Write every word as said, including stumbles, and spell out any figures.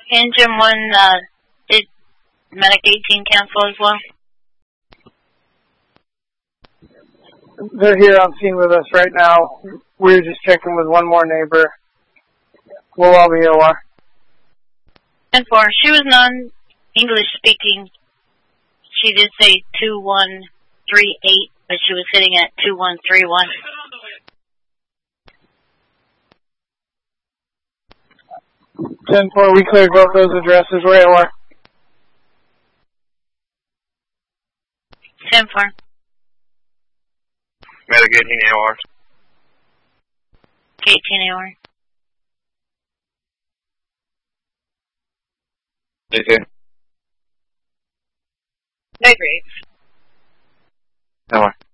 Engine one, uh, did Medic eighteen cancel as well? They're here on scene with us right now. We're just checking with one more neighbor. We'll all be O R. ten four, she was non-English speaking. She did say two one three eight, but she was sitting at two one three one. ten four, we cleared both those addresses. We're O R. ten four. Medic eighteen A O R. eighteen A O R. eighteen. Agree. A O R.